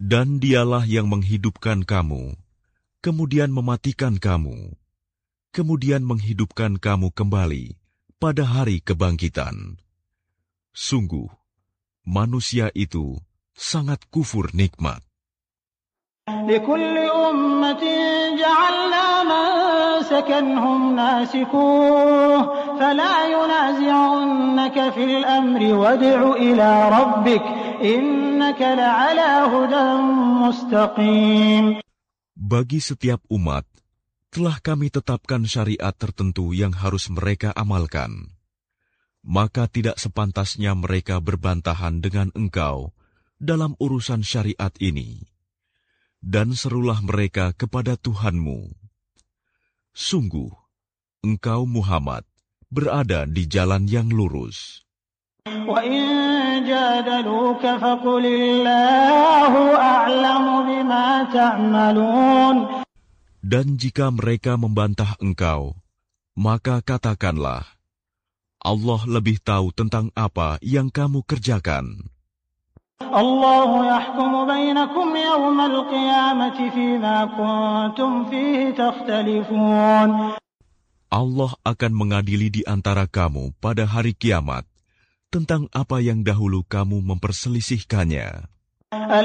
Dan dialah yang menghidupkan kamu, kemudian mematikan kamu, kemudian menghidupkan kamu kembali pada hari kebangkitan. Sungguh, manusia itu sangat kufur nikmat. لكل أمة جعلنا منسكا هم ناسكوه فلا ينازعنك في الأمر وادع إلى ربك إنك لعلى هدى مستقيم. Bagi setiap umat, telah kami tetapkan syariat tertentu yang harus mereka amalkan. Maka tidak sepantasnya mereka berbantahan dengan engkau dalam urusan syariat ini. Dan serulah mereka kepada Tuhanmu. Sungguh, engkau Muhammad berada di jalan yang lurus. وَإِن جَادَلُوكَ فَقُلِ اللَّهُ أَعْلَمُ بِمَا تَعْمَلُونَ. Dan jika mereka membantah engkau, maka katakanlah, Allah lebih tahu tentang apa yang kamu kerjakan. الله يحكم بينكم يوم القيامة فيما كنتم فيه تختلفون. Allah akan mengadili di antara kamu pada hari kiamat tentang apa yang dahulu kamu memperselisihkannya.